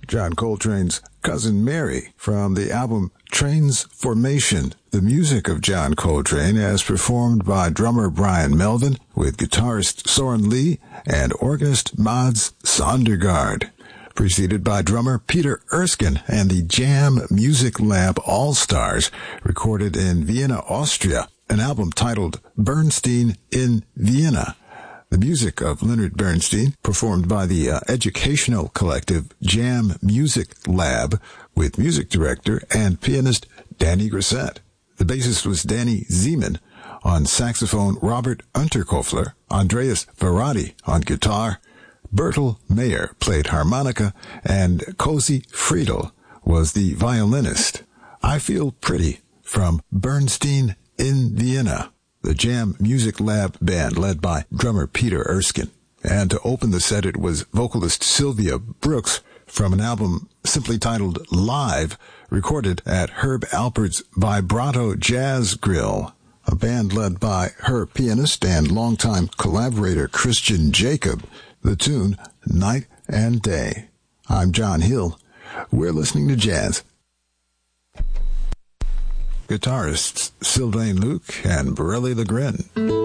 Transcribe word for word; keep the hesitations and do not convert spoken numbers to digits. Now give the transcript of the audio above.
John Coltrane's Cousin Mary from the album Train's Formation, the music of John Coltrane as performed by drummer Brian Melvin with guitarist Soren Lee and organist Mads Sondergaard. Preceded by drummer Peter Erskine and the Jam Music Lab All-Stars, recorded in Vienna, Austria, an album titled Bernstein in Vienna. The music of Leonard Bernstein, performed by the uh, educational collective Jam Music Lab, with music director and pianist Danny Grissett. The bassist was Danny Zeman. On saxophone, Robert Unterkofler, Andreas Verratti on guitar, Bertel Mayer played harmonica, and Cozy Friedel was the violinist. I Feel Pretty from Bernstein in Vienna, the Jam Music Lab band led by drummer Peter Erskine. And to open the set, it was vocalist Sylvia Brooks from an album simply titled Live, recorded at Herb Alpert's Vibrato Jazz Grill, a band led by her pianist and longtime collaborator Christian Jacob. The tune, Night and Day. I'm John Hill. We're listening to jazz. Guitarists Sylvain Luc and Borelli Le Gren.